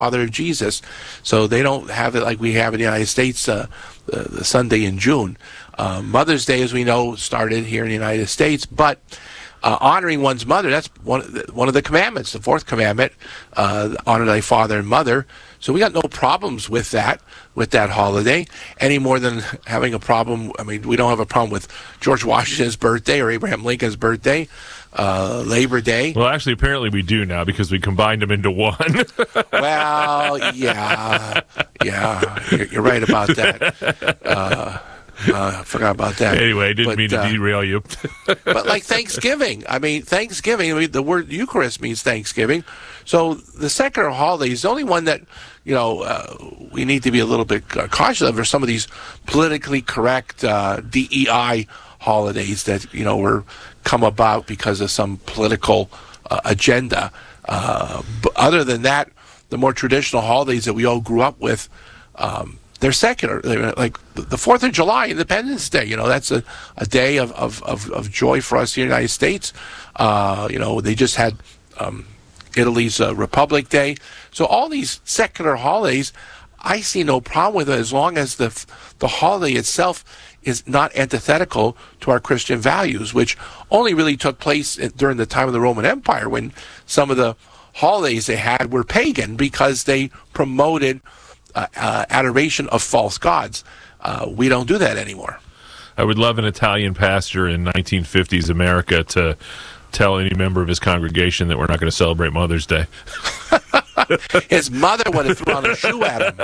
father of Jesus. So they don't have it like we have in the United States, the Sunday in June. Mother's Day, as we know, started here in the United States, but honoring one's mother, that's one of the commandments, the fourth commandment, honor thy father and mother. So we got no problems with that holiday, any more than having a problem. I mean, we don't have a problem with George Washington's birthday or Abraham Lincoln's birthday, Labor Day. Well, actually, apparently we do now because we combined them into one. Well, yeah, you're right about that. I forgot about that. Anyway, didn't mean to derail you. But like Thanksgiving, the word Eucharist means Thanksgiving. So the secular holidays, the only one that, we need to be a little bit cautious of are some of these politically correct DEI holidays that, were come about because of some political agenda. But other than that, the more traditional holidays that we all grew up with, they're secular. Like the 4th of July, Independence Day, that's a day of joy for us here in the United States. They just had Italy's Republic Day. So all these secular holidays, I see no problem with it as long as the holiday itself is not antithetical to our Christian values, which only really took place during the time of the Roman Empire when some of the holidays they had were pagan because they promoted adoration of false gods. We don't do that anymore. I would love an Italian pastor in 1950s America to tell any member of his congregation that we're not going to celebrate Mother's Day. His mother would have thrown a shoe at him.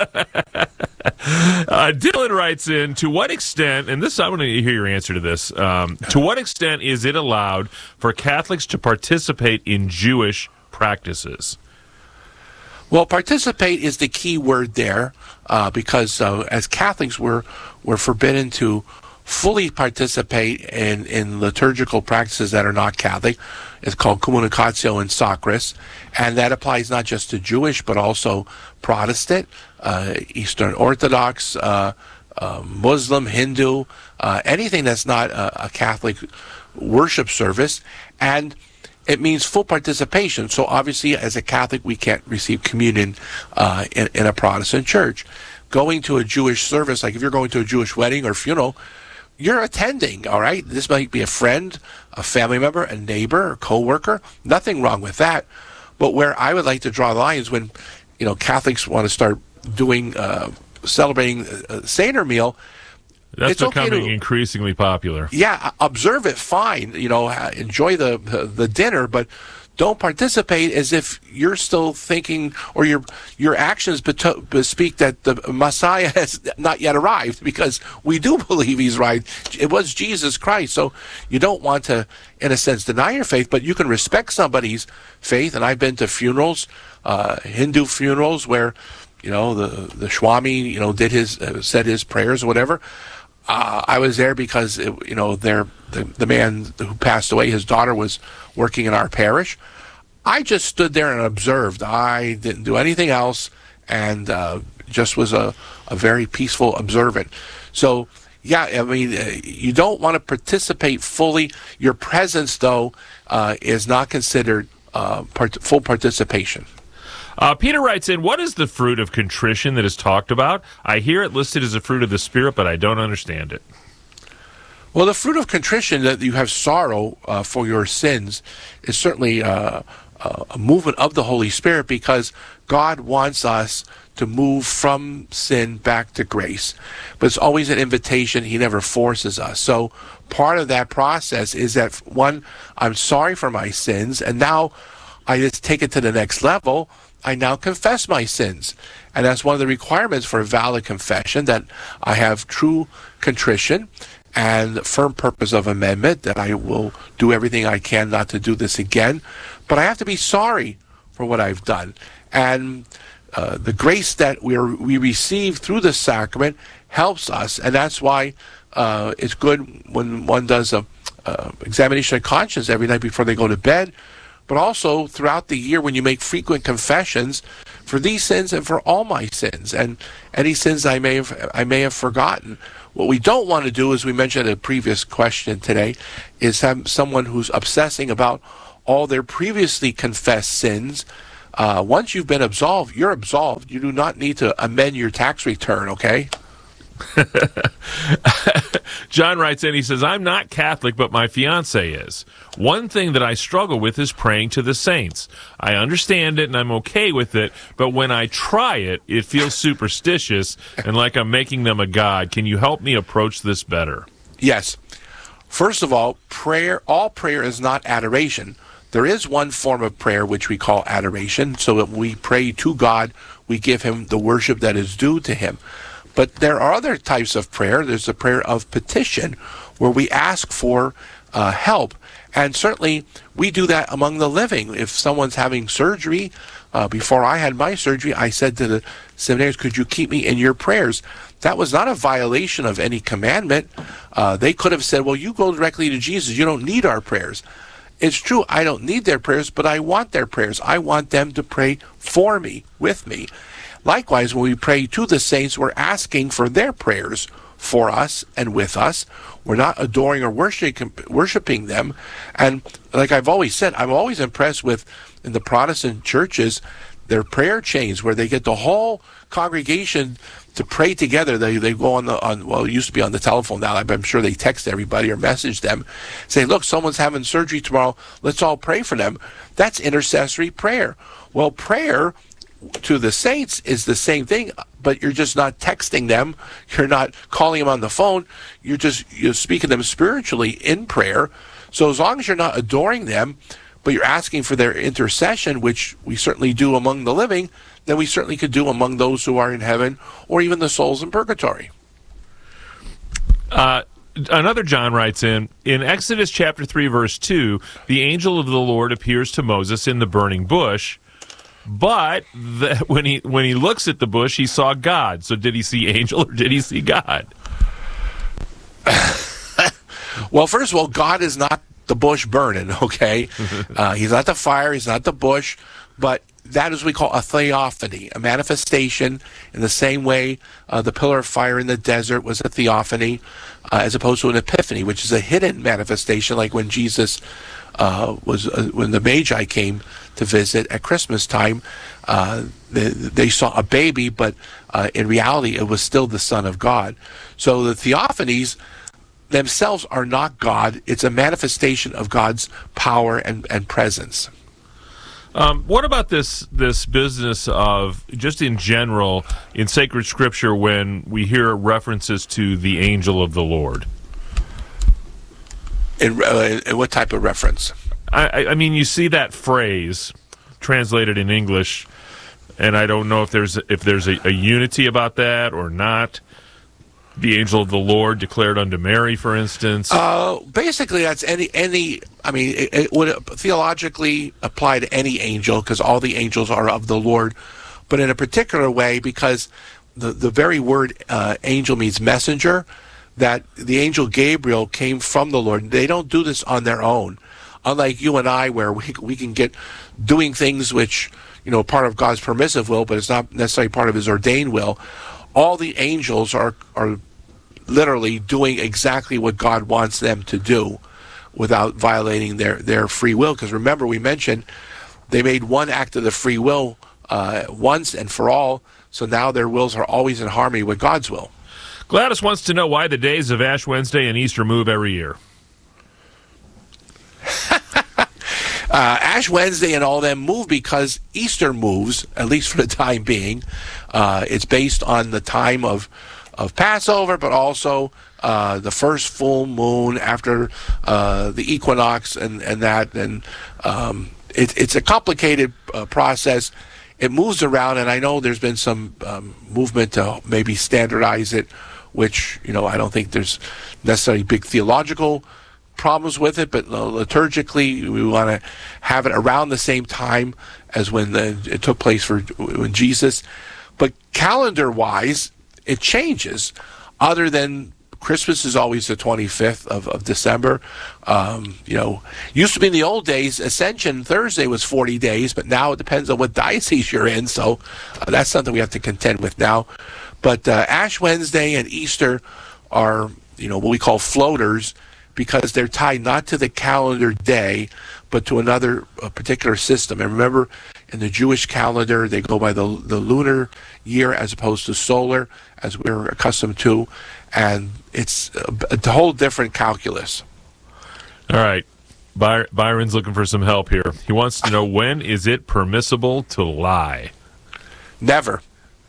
Dylan writes in, to what extent, and this I want to hear your answer to this, to what extent is it allowed for Catholics to participate in Jewish practices? Well, participate is the key word there, because as Catholics, we're forbidden to fully participate in liturgical practices that are not Catholic. It's called communicatio in sacris, and that applies not just to Jewish, but also Protestant, Eastern Orthodox, Muslim, Hindu, anything that's not a Catholic worship service. And it means full participation. So obviously, as a Catholic, we can't receive communion in a Protestant church. Going to a Jewish service, like if you're going to a Jewish wedding or funeral, you're attending, all right? This might be a friend, a family member, a neighbor, a co-worker. Nothing wrong with that. But where I would like to draw the line is when, Catholics want to start doing, celebrating a Seder meal. That's becoming increasingly popular. Yeah, observe it, fine. Enjoy the dinner, but don't participate as if you're still thinking, or your actions bespeak that the Messiah has not yet arrived, because we do believe he's right. It was Jesus Christ. So you don't want to, in a sense, deny your faith, but you can respect somebody's faith. And I've been to funerals, Hindu funerals, where the Swami said his prayers or whatever. I was there because the man who passed away, his daughter was working in our parish. I just stood there and observed. I didn't do anything else, and just was a very peaceful observant. So, yeah, I mean, you don't want to participate fully. Your presence, though, is not considered full participation. Peter writes in, what is the fruit of contrition that is talked about? I hear it listed as a fruit of the Spirit, but I don't understand it. Well, the fruit of contrition, that you have sorrow for your sins, is certainly a movement of the Holy Spirit, because God wants us to move from sin back to grace. But it's always an invitation. He never forces us. So part of that process is that, one, I'm sorry for my sins, and now I just take it to the next level. I now confess my sins. And that's one of the requirements for a valid confession, that I have true contrition and firm purpose of amendment, that I will do everything I can not to do this again. But I have to be sorry for what I've done. And the grace that we receive through the sacrament helps us. And that's why it's good when one does a examination of conscience every night before they go to bed, but also throughout the year when you make frequent confessions for these sins and for all my sins and any sins I may have forgotten. What we don't want to do, as we mentioned in a previous question today, is have someone who's obsessing about all their previously confessed sins Once you've been absolved, you're absolved. You do not need to amend your tax return, okay? John writes in, he says, I'm not Catholic, but my fiance is. One thing that I struggle with is praying to the saints. I understand it and I'm okay with it, but when I try it, it feels superstitious and like I'm making them a god. Can you help me approach this better? Yes. First of all prayer is not adoration. There is one form of prayer which we call adoration, so that we pray to God, we give him the worship that is due to him. But there are other types of prayer. There's a prayer of petition, where we ask for help. And certainly we do that among the living. If someone's having surgery, before I had my surgery, I said to the seminaries, could you keep me in your prayers? That was not a violation of any commandment. They could have said, well, you go directly to Jesus. You don't need our prayers. It's true, I don't need their prayers, but I want their prayers. I want them to pray for me, with me. Likewise, when we pray to the saints, we're asking for their prayers for us and with us. We're not adoring or worshiping them. And like I've always said, I'm always impressed with, in the Protestant churches, their prayer chains, where they get the whole congregation to pray together. They go on well, it used to be on the telephone. Now I'm sure they text everybody or message them, say, look, someone's having surgery tomorrow. Let's all pray for them. That's intercessory prayer. Well, prayer to the saints is the same thing, but you're just not texting them. You're not calling them on the phone. You're speaking to them spiritually in prayer. So as long as you're not adoring them, but you're asking for their intercession, which we certainly do among the living, then we certainly could do among those who are in heaven or even the souls in purgatory. Another John writes in Exodus chapter 3, verse 2, the angel of the Lord appears to Moses in the burning bush, but when he looks at the bush, he saw God. So did he see angel or did he see God? Well, first of all, God is not the bush burning, okay? He's not the fire, he's not the bush, but that is what we call a theophany, a manifestation in the same way the pillar of fire in the desert was a theophany, as opposed to an epiphany, which is a hidden manifestation, like when Jesus when the Magi came to visit at Christmas time, they saw a baby, but in reality it was still the Son of God. So the theophanies themselves are not God. It's a manifestation of God's power and presence. What about this business of, just in general, in sacred scripture, when we hear references to the angel of the Lord? In what type of reference? I mean, you see that phrase translated in English, and I don't know if there's a unity about that or not. The angel of the Lord declared unto Mary, for instance. Basically, that's any. I mean, it would theologically apply to any angel, because all the angels are of the Lord, but in a particular way, because the very word angel means messenger. That the angel Gabriel came from the Lord. They don't do this on their own, unlike you and I, where we can get doing things which, part of God's permissive will, but it's not necessarily part of His ordained will. All the angels are literally doing exactly what God wants them to do without violating their free will. Because remember, we mentioned they made one act of the free will once and for all, so now their wills are always in harmony with God's will. Gladys wants to know why the days of Ash Wednesday and Easter move every year. Ash Wednesday and all them move because Easter moves, at least for the time being. It's based on the time of Passover, but also the first full moon after the equinox and that. And it's a complicated process. It moves around, and I know there's been some movement to maybe standardize it, which, I don't think there's necessarily big theological problems with it, but liturgically we want to have it around the same time as when it took place when Jesus. But calendar-wise, it changes. Other than Christmas is always the 25th of December. Used to be in the old days, Ascension Thursday was 40 days, but now it depends on what diocese you're in, so that's something we have to contend with now. But Ash Wednesday and Easter are, what we call floaters, because they're tied not to the calendar day, but to another particular system. And remember, in the Jewish calendar, they go by the lunar year as opposed to solar, as we're accustomed to, and it's a whole different calculus. All right. Byron's looking for some help here. He wants to know, when is it permissible to lie? Never.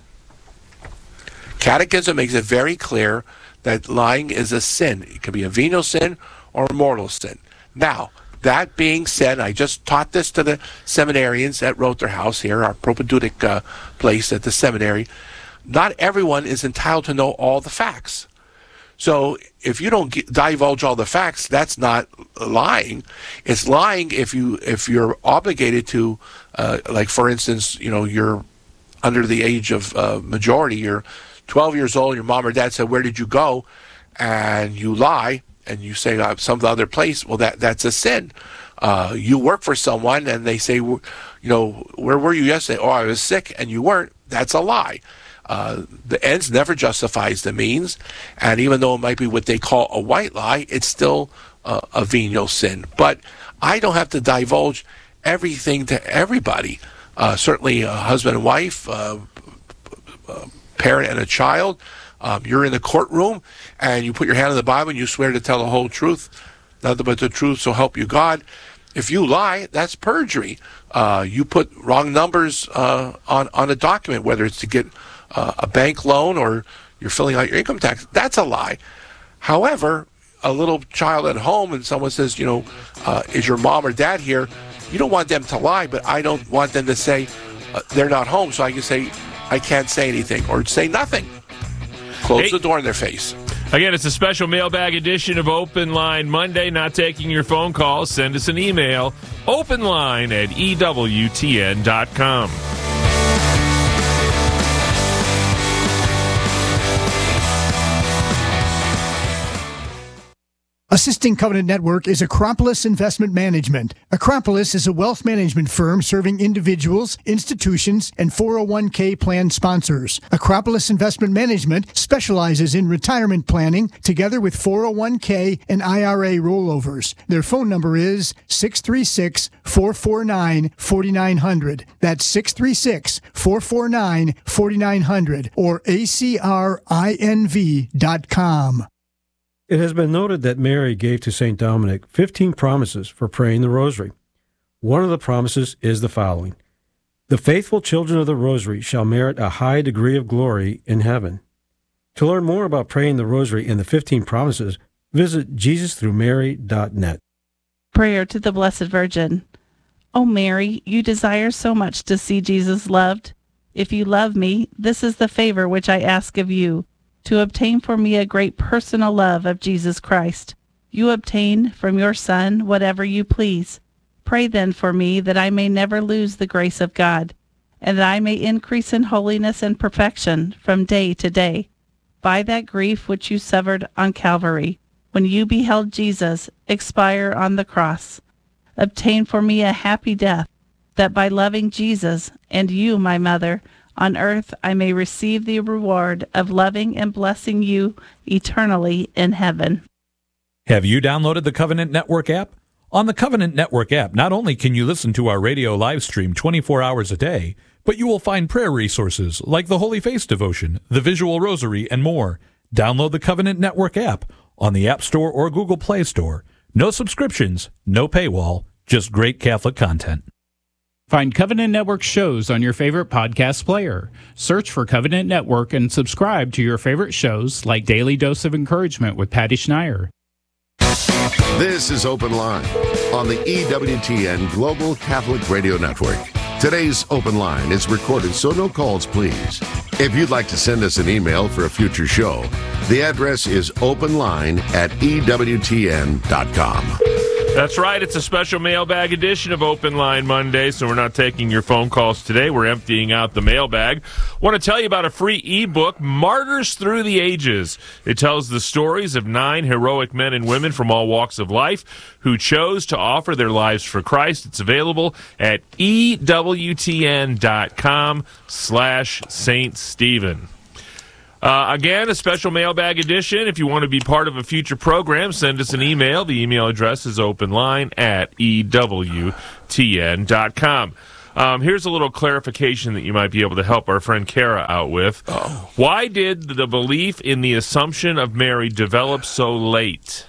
Catechism makes it very clear that lying is a sin. It can be a venial sin or a mortal sin. Now, that being said, I just taught this to the seminarians at Rotherhouse here, our propedeutic place at the seminary. Not everyone is entitled to know all the facts. So if you don't divulge all the facts, that's not lying. It's lying if you're obligated to, like for instance, you're under the age of majority. You're 12 years old. Your mom or dad said, "Where did you go?" And you lie and you say some other place. Well, that's a sin. You work for someone and they say, "Where were you yesterday?" "Oh, I was sick," and you weren't. That's a lie. The ends never justifies the means, and even though it might be what they call a white lie, it's still a venial sin. But I don't have to divulge everything to everybody. Certainly a husband and wife, parent and a child. You're in the courtroom and you put your hand on the Bible and you swear to tell the whole truth, nothing but the truth, so help you God. If you lie, that's perjury. You put wrong numbers on a document, whether it's to get a bank loan or you're filling out your income tax. That's a lie. However, a little child at home and someone says, is your mom or dad here? You don't want them to lie, but I don't want them to say they're not home, so I can say I can't say anything or say nothing. Close the door in their face. Again, it's a special mailbag edition of Open Line Monday. Not taking your phone calls. Send us an email, openline@ewtn.com. Assisting Covenant Network is Acropolis Investment Management. Acropolis is a wealth management firm serving individuals, institutions, and 401k plan sponsors. Acropolis Investment Management specializes in retirement planning together with 401k and IRA rollovers. Their phone number is 636-449-4900. That's 636-449-4900 or acrinv.com. It has been noted that Mary gave to St. Dominic 15 promises for praying the Rosary. One of the promises is the following: "The faithful children of the Rosary shall merit a high degree of glory in heaven." To learn more about praying the Rosary and the 15 promises, visit JesusThroughMary.net. Prayer to the Blessed Virgin. O Mary, you desire so much to see Jesus loved. If you love me, this is the favor which I ask of you, to obtain for me a great personal love of Jesus Christ. You obtain from your Son whatever you please. Pray then for me that I may never lose the grace of God, and that I may increase in holiness and perfection from day to day, by that grief which you suffered on Calvary, when you beheld Jesus expire on the cross. Obtain for me a happy death, that by loving Jesus and you, my mother, on earth I may receive the reward of loving and blessing you eternally in heaven. Have you downloaded the Covenant Network app? On the Covenant Network app, not only can you listen to our radio live stream 24 hours a day, but you will find prayer resources like the Holy Face Devotion, the Visual Rosary, and more. Download the Covenant Network app on the App Store or Google Play Store. No subscriptions, no paywall, just great Catholic content. Find Covenant Network shows on your favorite podcast player. Search for Covenant Network and subscribe to your favorite shows like Daily Dose of Encouragement with Patty Schneier. This is Open Line on the EWTN Global Catholic Radio Network. Today's Open Line is recorded, so no calls, please. If you'd like to send us an email for a future show, the address is openline@ewtn.com. That's right. It's a special mailbag edition of Open Line Monday, so we're not taking your phone calls today. We're emptying out the mailbag. Want to tell you about a free ebook, Martyrs Through the Ages. It tells the stories of 9 heroic men and women from all walks of life who chose to offer their lives for Christ. It's available at EWTN.com/St. Stephen. Again, a special mailbag edition. If you want to be part of a future program, send us an email. The email address is openline@ewtn.com. Here's a little clarification that you might be able to help our friend Kara out with. Oh. Why did the belief in the Assumption of Mary develop so late?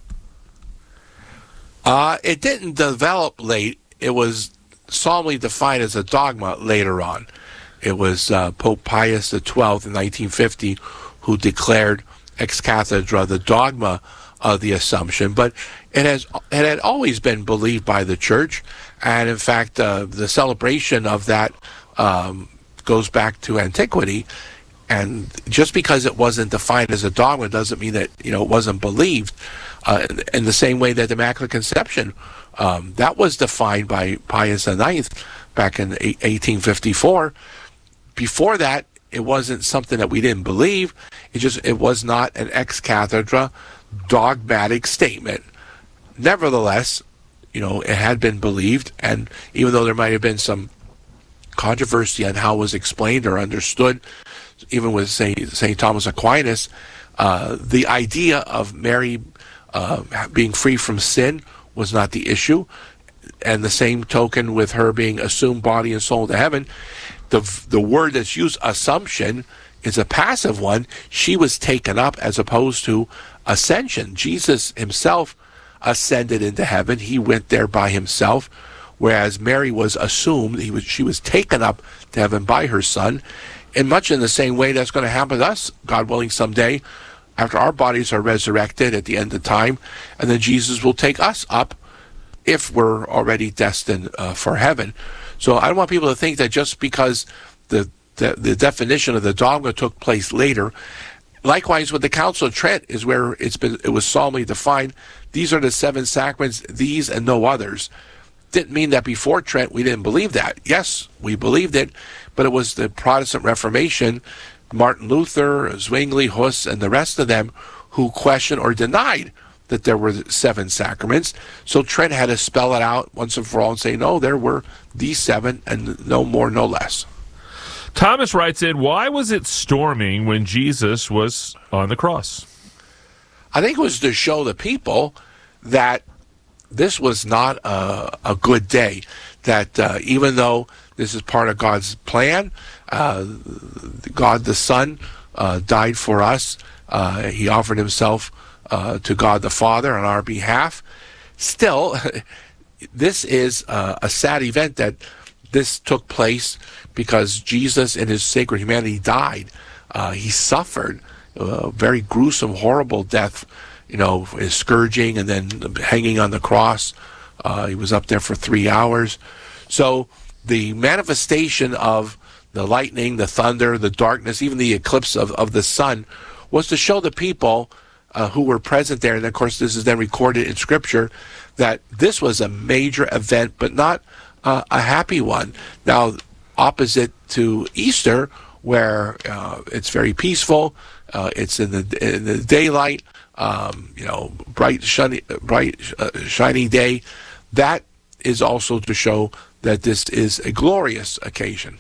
It didn't develop late. It was solemnly defined as a dogma later on. It was Pope Pius XII in 1950 who declared ex cathedra the dogma of the Assumption, but it had always been believed by the Church, and in fact, the celebration of that goes back to antiquity. And just because it wasn't defined as a dogma doesn't mean that it wasn't believed. In the same way that the Immaculate Conception that was defined by Pius IX back in 1854. Before that, it wasn't something that we didn't believe. It was not an ex cathedra dogmatic statement. Nevertheless, it had been believed, and even though there might have been some controversy on how it was explained or understood, even with St. Thomas Aquinas, the idea of Mary being free from sin was not the issue, and the same token with her being assumed body and soul into heaven. The word that's used, assumption, is a passive one. She was taken up as opposed to ascension. Jesus himself ascended into heaven. He went there by himself, whereas Mary was assumed. She was taken up to heaven by her Son. And much in the same way that's going to happen to us, God willing, someday, after our bodies are resurrected at the end of time, and then Jesus will take us up if we're already destined for heaven. So I don't want people to think that just because the definition of the dogma took place later. Likewise, with the Council of Trent is where it was solemnly defined. These are the 7 sacraments, these and no others. Didn't mean that before Trent we didn't believe that. Yes, we believed it, but it was the Protestant Reformation, Martin Luther, Zwingli, Huss, and the rest of them who questioned or denied that there were 7 sacraments. So Trent had to spell it out once and for all and say, no, there were these 7 and no more, no less. Thomas writes in, why was it storming when Jesus was on the cross? I think it was to show the people that this was not a good day, that even though this is part of God's plan, God the Son died for us. He offered himself to God the Father on our behalf. Still, this is a sad event that this took place because Jesus in his sacred humanity died. He suffered a very gruesome, horrible death, his scourging and then hanging on the cross. He was up there for 3 hours. So the manifestation of the lightning, the thunder, the darkness, even the eclipse of the sun was to show the people who were present there, and of course this is then recorded in Scripture, that this was a major event, but not a happy one. Now, opposite to Easter, where it's very peaceful, it's in the daylight, bright, shiny day, that is also to show that this is a glorious occasion.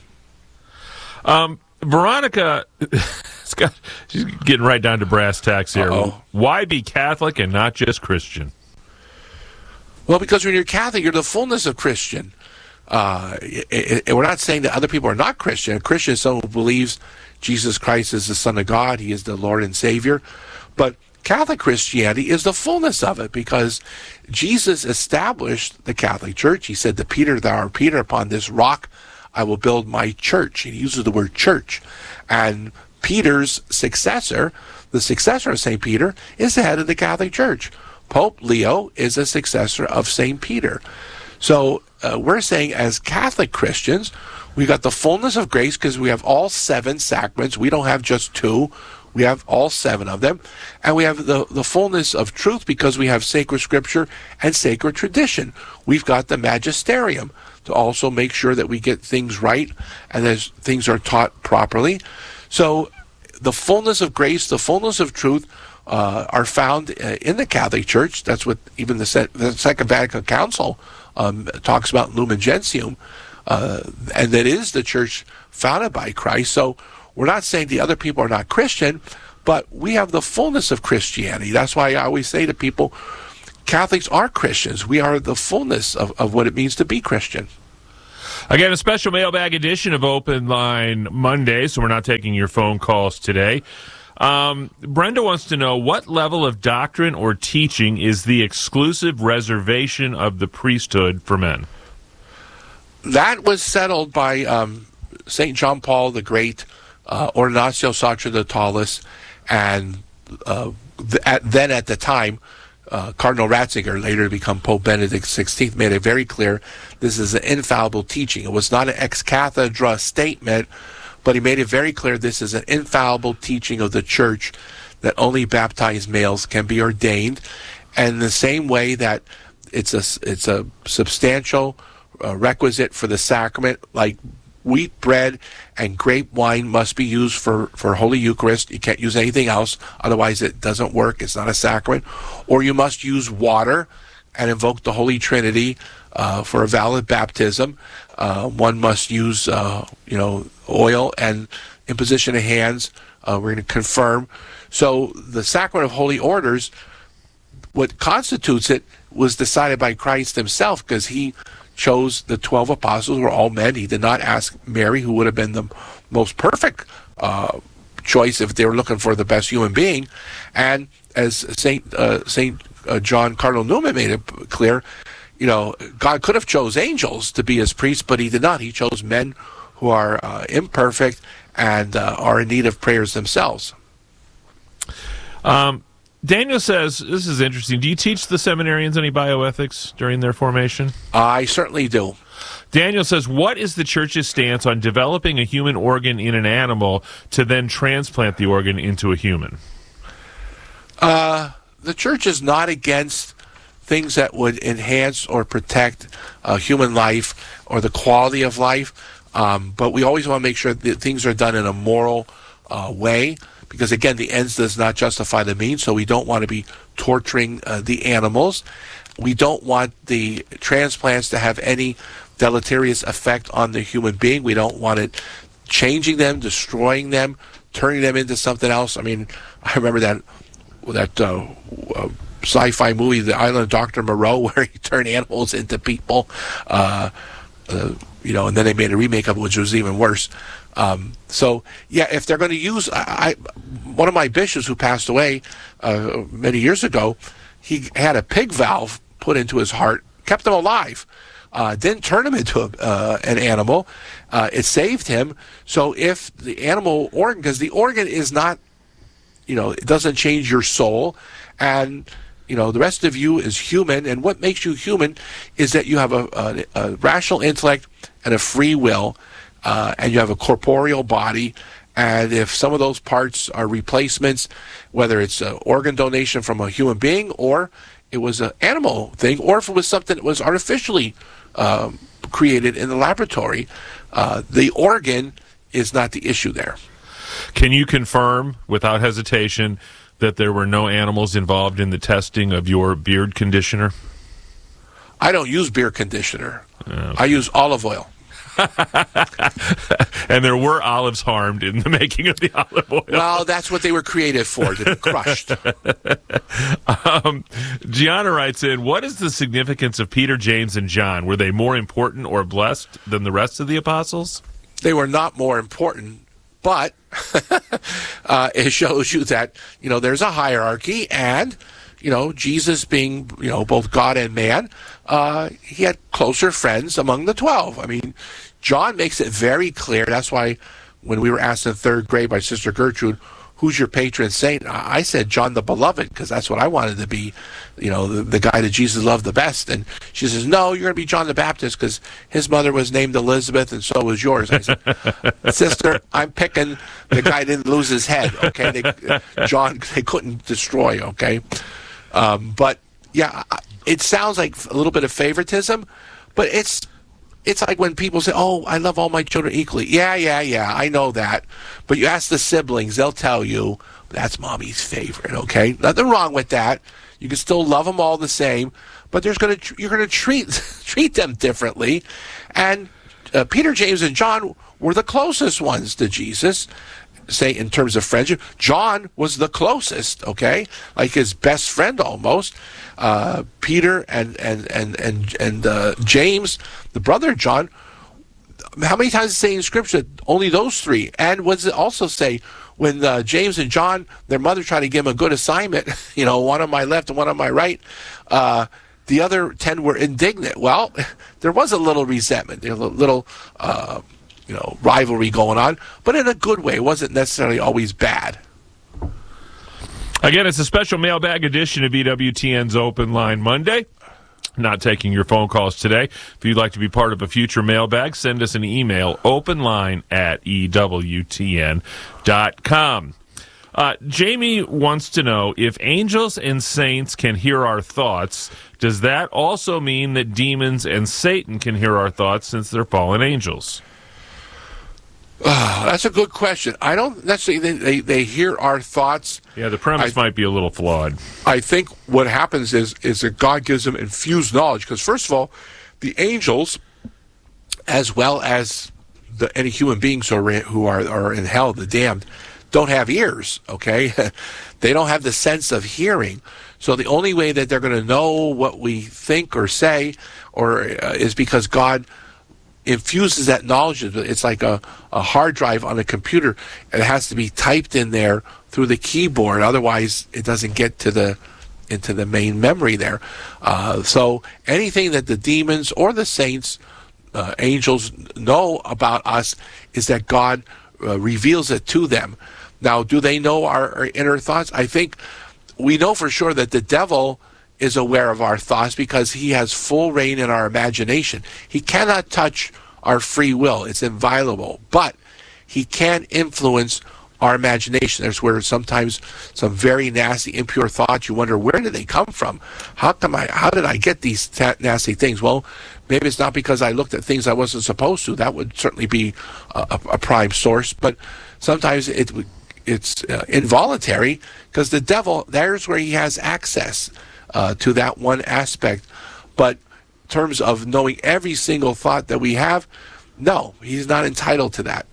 Veronica, she's getting right down to brass tacks here. Uh-oh. Why be Catholic and not just Christian? Well, because when you're Catholic, you're the fullness of Christian. We're not saying that other people are not Christian. A Christian is someone who believes Jesus Christ is the Son of God. He is the Lord and Savior. But Catholic Christianity is the fullness of it, because Jesus established the Catholic Church. He said to Peter, "Thou art Peter, upon this rock I will build my church." He uses the word church. And Peter's successor, the successor of St. Peter, is the head of the Catholic Church. Pope Leo is a successor of St. Peter. So we're saying as Catholic Christians, we got the fullness of grace because we have all 7 sacraments. We don't have just 2. We have all 7 of them. And we have the fullness of truth because we have sacred scripture and sacred tradition. We've got the magisterium to also make sure that we get things right and that things are taught properly. So the fullness of grace, the fullness of truth are found in the Catholic Church. That's what even the Second Vatican Council talks about, Lumen Gentium, and that is the church founded by Christ. So we're not saying the other people are not Christian, but we have the fullness of Christianity. That's why I always say to people, Catholics are Christians. We are the fullness of what it means to be Christian. Again, a special mailbag edition of Open Line Monday, so we're not taking your phone calls today. Brenda wants to know, what level of doctrine or teaching is the exclusive reservation of the priesthood for men? That was settled by St. John Paul the Great, Ordinatio Sacerdotales, and then at the time, Cardinal Ratzinger, later to become Pope Benedict XVI, made it very clear this is an infallible teaching. It was not an ex cathedra statement, but he made it very clear this is an infallible teaching of the Church, that only baptized males can be ordained, and in the same way that it's a substantial requisite for the sacrament, like wheat bread and grape wine must be used for Holy Eucharist. You can't use anything else, otherwise it doesn't work. It's not a sacrament. Or you must use water and invoke the Holy Trinity for a valid baptism. One must use oil and imposition of hands. We're going to confirm. So the sacrament of holy orders, what constitutes it, was decided by Christ himself, because he chose the 12 apostles, were all men. He did not ask Mary, who would have been the most perfect choice if they were looking for the best human being. And as Saint John Cardinal Newman made it clear, God could have chose angels to be his priests, but he did not. He chose men who are imperfect and are in need of prayers themselves. Daniel says, this is interesting, do you teach the seminarians any bioethics during their formation? I certainly do. Daniel says, what is the Church's stance on developing a human organ in an animal to then transplant the organ into a human? The Church is not against things that would enhance or protect human life or the quality of life, but we always want to make sure that things are done in a moral way, because again, the ends does not justify the means, so we don't want to be torturing the animals. We don't want the transplants to have any deleterious effect on the human being. We don't want it changing them, destroying them, turning them into something else. I mean, I remember that sci-fi movie, The Island of Dr. Moreau, where he turned animals into people, and then they made a remake of it, which was even worse. So, yeah, if they're going to use... one of my bishops who passed away many years ago, he had a pig valve put into his heart, kept him alive, didn't turn him into an animal. It saved him. So if the animal organ... Because the organ is not... it doesn't change your soul, and... the rest of you is human, and what makes you human is that you have a rational intellect and a free will, and you have a corporeal body, and if some of those parts are replacements, whether it's an organ donation from a human being, or it was an animal thing, or if it was something that was artificially created in the laboratory, the organ is not the issue there. Can you confirm, without hesitation, that there were no animals involved in the testing of your beard conditioner? I don't use beard conditioner. Okay. I use olive oil. And there were olives harmed in the making of the olive oil. Well, that's what they were created for, to be crushed. Gianna writes in, what is the significance of Peter, James, and John? Were they more important or blessed than the rest of the apostles? They were not more important, but it shows you that, there's a hierarchy, and, Jesus being, both God and man, he had closer friends among the 12. I mean, John makes it very clear. That's why when we were asked in third grade by Sister Gertrude, who's your patron saint? I said John the Beloved, because that's what I wanted to be, the guy that Jesus loved the best. And she says, no, you're going to be John the Baptist, because his mother was named Elizabeth, and so was yours. I said, Sister, I'm picking the guy that didn't lose his head, okay? John, they couldn't destroy, okay? But, yeah, it sounds like a little bit of favoritism, but it's like when people say, oh, I love all my children equally. Yeah, I know that. But you ask the siblings, they'll tell you, that's mommy's favorite, okay? Nothing wrong with that. You can still love them all the same, but you're going to treat them differently. And Peter, James, and John were the closest ones to Jesus. say in terms of friendship, John was the closest, okay? Like his best friend almost. Peter and James, the brother of John, how many times does it say in Scripture only those three? And what does it also say when James and John, their mother tried to give them a good assignment, one on my left and one on my right, the other 10 were indignant. Well, there was a little resentment, a little rivalry going on, but in a good way. It wasn't necessarily always bad. Again, it's a special mailbag edition of EWTN's Open Line Monday. Not taking your phone calls today. If you'd like to be part of a future mailbag, send us an email, openline@ewtn.com. Jamie wants to know, if angels and saints can hear our thoughts, does that also mean that demons and Satan can hear our thoughts since they're fallen angels? That's a good question. I don't necessarily think they hear our thoughts. Yeah, the premise might be a little flawed. I think what happens is that God gives them infused knowledge. Because first of all, the angels, as well as any human beings who are in hell, the damned, don't have ears, okay? They don't have the sense of hearing. So the only way that they're going to know what we think or say is because God infuses that knowledge. It's like a hard drive on a computer. It has to be typed in there through the keyboard. Otherwise, it doesn't get into the main memory there. So anything that the demons or the saints, angels, know about us is that God reveals it to them. Now, do they know our inner thoughts? I think we know for sure that the devil is aware of our thoughts because he has full reign in our imagination. He cannot touch our free will. It's inviolable. But he can influence our imagination. There's where sometimes some very nasty, impure thoughts, you wonder, where did they come from? How did I get these nasty things? Well, maybe it's not because I looked at things I wasn't supposed to. That would certainly be a prime source. But sometimes it's involuntary because the devil, there's where he has access to that one aspect. But in terms of knowing every single thought that we have, no, he's not entitled to that.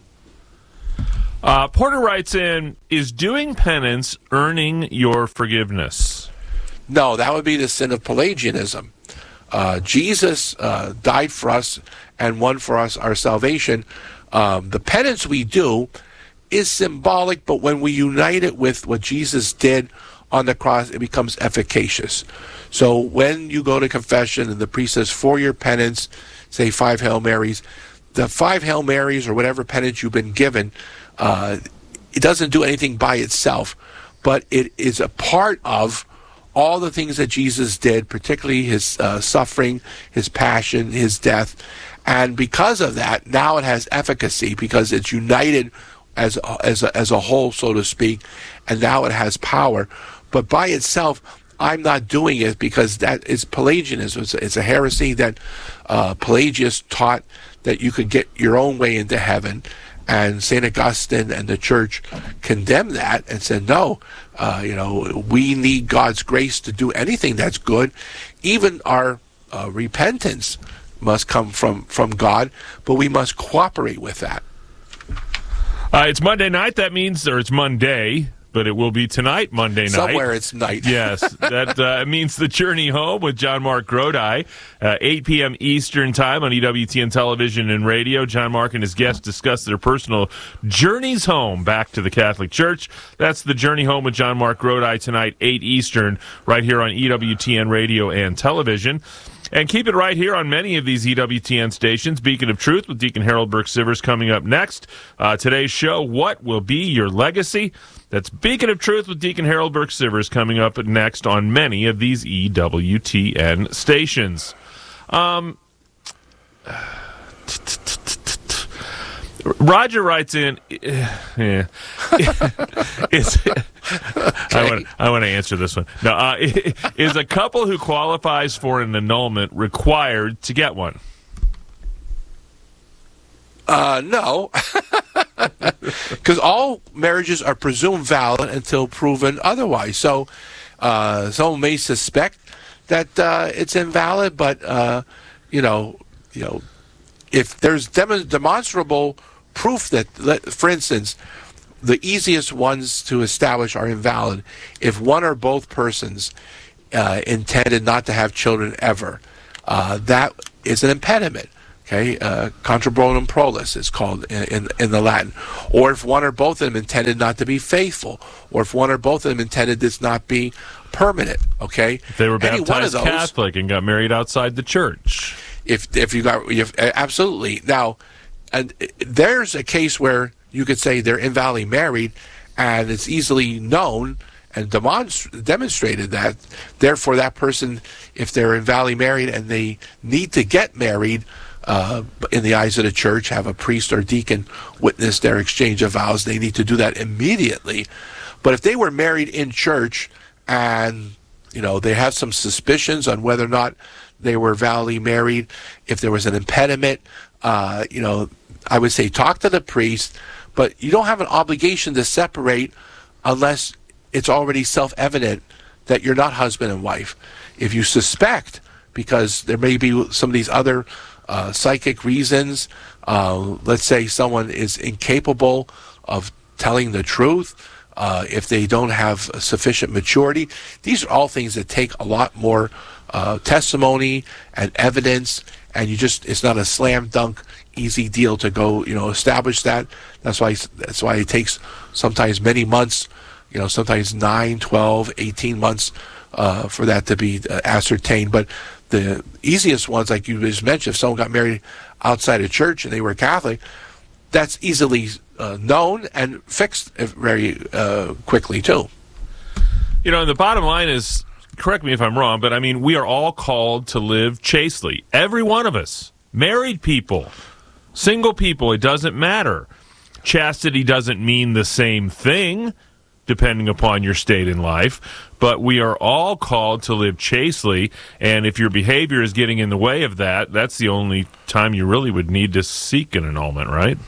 Porter writes in, is doing penance earning your forgiveness? No, that would be the sin of Pelagianism. Jesus died for us and won for us our salvation. The penance we do is symbolic, but when we unite it with what Jesus did on the cross, it becomes efficacious. So when you go to confession and the priest says, for your penance, say 5 Hail Marys, the 5 Hail Marys or whatever penance you've been given, it doesn't do anything by itself, but it is a part of all the things that Jesus did, particularly his suffering, his passion, his death. And because of that, now it has efficacy because it's united as a whole, so to speak, and now it has power. But by itself, I'm not doing it because that is Pelagianism. It's a heresy that Pelagius taught that you could get your own way into heaven. And St. Augustine and the church condemned that and said, no, we need God's grace to do anything that's good. Even our repentance must come from God, but we must cooperate with that. It's Monday night. That means, or it's Monday, but it will be tonight, Monday night. Somewhere it's night. Yes, that means The Journey Home with John Mark Grodi, 8 p.m. Eastern Time on EWTN Television and Radio. John Mark and his guests discuss their personal journeys home back to the Catholic Church. That's The Journey Home with John Mark Grodi tonight, 8 Eastern, right here on EWTN Radio and Television. And keep it right here on many of these EWTN stations. Beacon of Truth with Deacon Harold Burke-Sivers coming up next. Today's show, What Will Be Your Legacy? That's Beacon of Truth with Deacon Harold Burke-Sivers coming up next on many of these EWTN stations. Roger writes in, I want to answer this one. No, is a couple who qualifies for an annulment required to get one? No, because all marriages are presumed valid until proven otherwise. So someone may suspect that it's invalid, but if there's demonstrable proof that, for instance, the easiest ones to establish are invalid if one or both persons intended not to have children ever. That is an impediment. Okay, contra bonum prolus is called in the Latin. Or if one or both of them intended not to be faithful, or if one or both of them intended this not be permanent. Okay, if they were baptized Catholic and got married outside the church. If absolutely. Now, and there's a case where you could say they're invalidly married, and it's easily known and demonstrated that, therefore, that person, if they're invalidly married and they need to get married, in the eyes of the church, have a priest or deacon witness their exchange of vows, they need to do that immediately. But if they were married in church and, they have some suspicions on whether or not they were validly married, if there was an impediment, I would say talk to the priest, but you don't have an obligation to separate unless it's already self-evident that you're not husband and wife. If you suspect, because there may be some of these other psychic reasons, let's say someone is incapable of telling the truth, if they don't have sufficient maturity, these are all things that take a lot more testimony and evidence, and it's not a slam dunk easy deal to go establish that. That's why it takes sometimes many months, sometimes 9, 12, 18 months for that to be ascertained. But the easiest ones, like you just mentioned, if someone got married outside of church and they were Catholic, that's easily known and fixed very quickly too. And the bottom line is, correct me if I'm wrong, but we are all called to live chastely. Every one of us. Married people, single people, it doesn't matter. Chastity doesn't mean the same thing, depending upon your state in life, but we are all called to live chastely, and if your behavior is getting in the way of that, that's the only time you really would need to seek an annulment, right?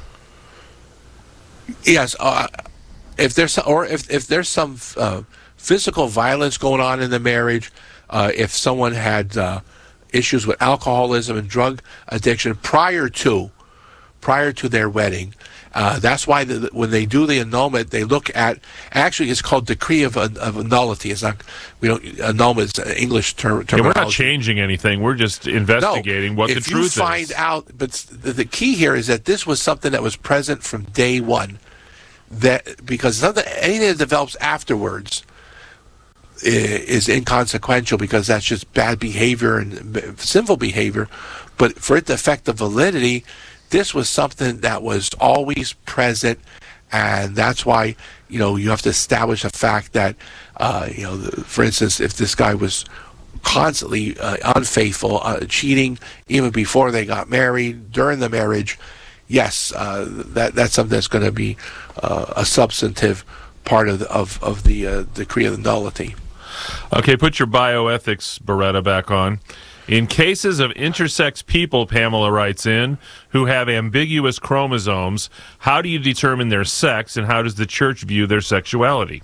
Yes. If there's some physical violence going on in the marriage, if someone had issues with alcoholism and drug addiction prior to their wedding, that's why when they do the annulment, they look at, actually it's called decree of nullity. It's not, annulment is an English terminology. Yeah, we're not changing anything. We're just investigating what the truth is. If you find out, but the key here is that this was something that was present from day one. Because anything that develops afterwards is inconsequential, because that's just bad behavior and sinful behavior. But for it to affect the validity, this was something that was always present, and that's why you have to establish a fact that for instance, if this guy was constantly unfaithful, cheating even before they got married, during the marriage, yes, that's something that's going to be a substantive part of the decree of the nullity. Okay, put your bioethics Beretta back on. In cases of intersex people, Pamela writes in, who have ambiguous chromosomes, how do you determine their sex, and how does the church view their sexuality?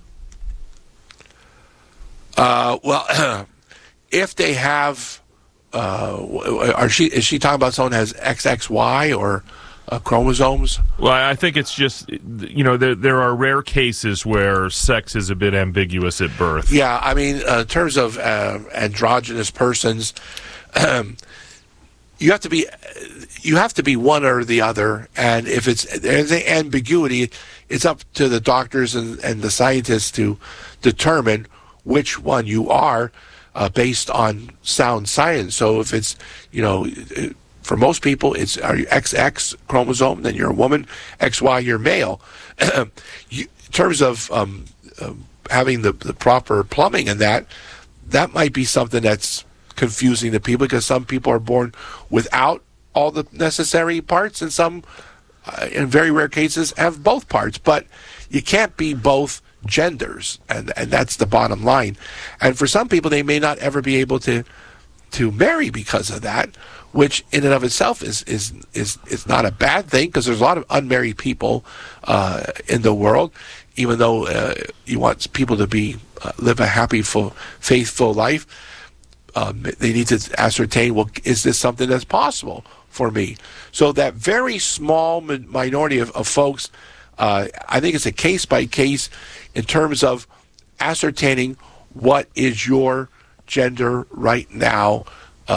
Well, if they have, is she talking about someone who has XXY or chromosomes? Well, I think it's just, there are rare cases where sex is a bit ambiguous at birth. Yeah, in terms of androgynous persons, you have to be one or the other, and if there's an ambiguity, it's up to the doctors and the scientists to determine which one you are based on sound science. So if it's, for most people, it's are you XX chromosome, then you're a woman, XY, you're male. In terms of having the proper plumbing and that might be something that's confusing to people, because some people are born without all the necessary parts, and some, in very rare cases, have both parts. But you can't be both genders, and that's the bottom line. And for some people, they may not ever be able to marry because of that, which in and of itself is not a bad thing, because there's a lot of unmarried people in the world. Even though you want people to be live a happy, faithful life, they need to ascertain, well, is this something that's possible for me? So that very small minority of folks I think it's a case by case in terms of ascertaining what is your gender right now,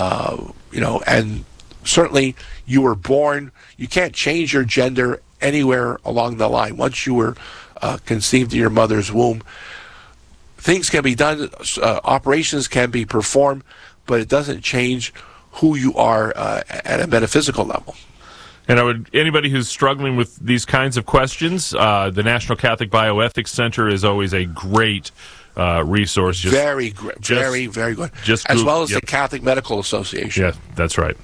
and certainly you were born. You can't change your gender anywhere along the line. Once you were conceived in your mother's womb, things can be done, operations can be performed, but it doesn't change who you are at a metaphysical level. And anybody who's struggling with these kinds of questions, the National Catholic Bioethics Center is always a great resource. Very good. As well as the Catholic Medical Association. Yeah, that's right.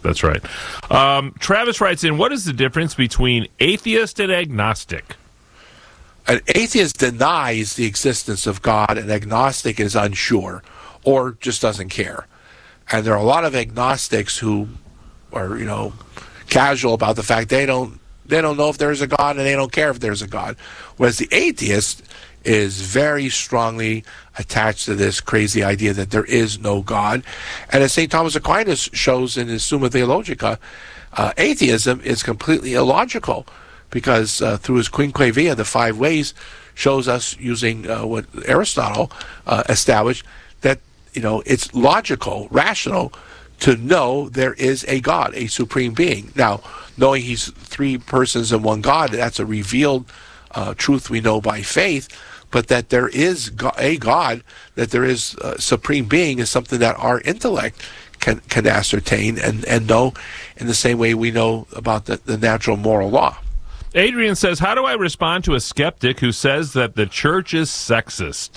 Travis writes in, what is the difference between atheist and agnostic? An atheist denies the existence of God, and agnostic is unsure or just doesn't care. And there are a lot of agnostics who are, casual about the fact they don't know if there's a God, and they don't care if there's a God. Whereas the atheist is very strongly attached to this crazy idea that there is no God. And as St. Thomas Aquinas shows in his Summa Theologica, atheism is completely illogical, because through his Quinque Via, the 5 ways, shows us using what Aristotle established, that it's logical, rational, to know there is a God, a supreme being. Now, knowing he's 3 persons in one God, that's a revealed truth we know by faith, but that there is a God, that there is a supreme being, is something that our intellect can ascertain and know in the same way we know about the natural moral law. Adrian says, how do I respond to a skeptic who says that the church is sexist?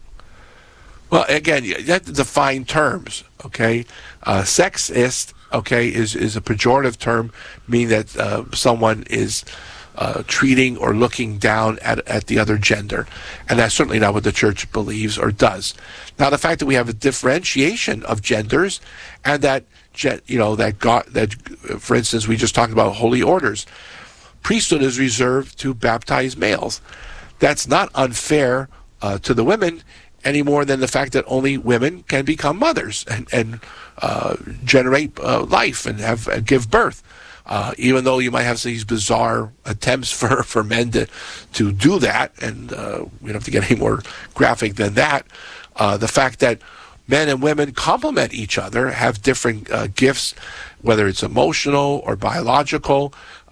Well, again, you have to define terms, okay? Sexist, okay, is a pejorative term, meaning that someone is treating or looking down at the other gender. And that's certainly not what the church believes or does. Now, the fact that we have a differentiation of genders, and that, for instance, we just talked about holy orders. Priesthood is reserved to baptized males. That's not unfair to the women any more than the fact that only women can become mothers and generate life and give birth. Even though you might have these bizarre attempts for men to do that, and we don't have to get any more graphic than that, the fact that men and women complement each other, have different gifts, whether it's emotional or biological.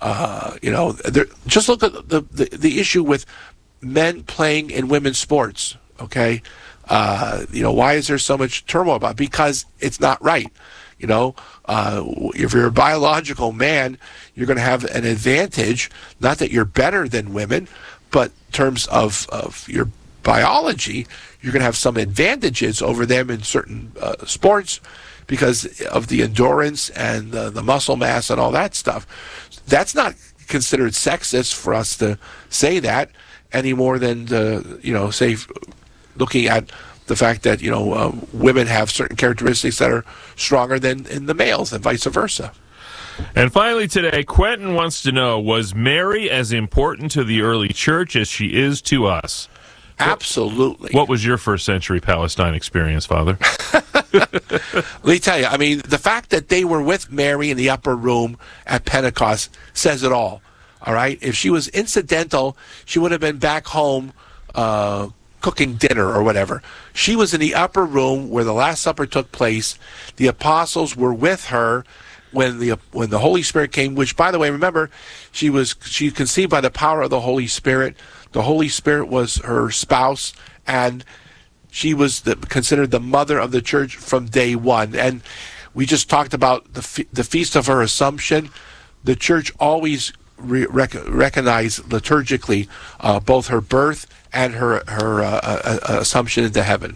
Just look at the issue with men playing in women's sports, okay? Why is there so much turmoil about it? Because it's not right. If you're a biological man, you're going to have an advantage, not that you're better than women, but in terms of your biology, you're going to have some advantages over them in certain sports because of the endurance and the muscle mass and all that stuff. That's not considered sexist for us to say that any more than say looking at the fact that women have certain characteristics that are stronger than in the males and vice versa. And finally today, Quentin wants to know, was Mary as important to the early church as she is to us? Absolutely. What was your first century Palestine experience, Father? Let me tell you, the fact that they were with Mary in the upper room at Pentecost says it all right? If she was incidental, she would have been back home cooking dinner or whatever. She was in the upper room where the Last Supper took place. The apostles were with her when the Holy Spirit came, which, by the way, remember, she conceived by the power of the Holy Spirit. The Holy Spirit was her spouse, and she was considered the mother of the church from day one. And we just talked about the Feast of her Assumption. The church always recognized liturgically both her birth and her assumption into heaven.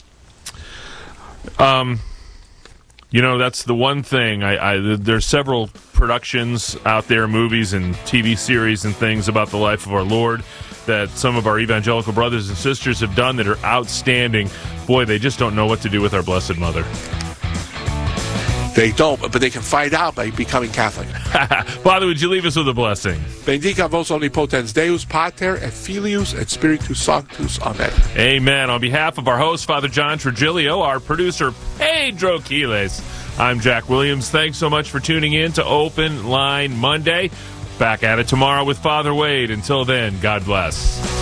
That's the one thing. There's several productions out there, movies and TV series and things about the life of our Lord that some of our evangelical brothers and sisters have done that are outstanding. Boy, they just don't know what to do with our Blessed Mother. They don't, but they can find out by becoming Catholic. Father, would you leave us with a blessing? Bendica vos omnipotens Deus, Pater, et Filius, et Spiritus Sanctus. Amen. Amen. On behalf of our host, Father John Trigilio, our producer, Pedro Quiles, I'm Jack Williams. Thanks so much for tuning in to Open Line Monday. Back at it tomorrow with Father Wade. Until then, God bless.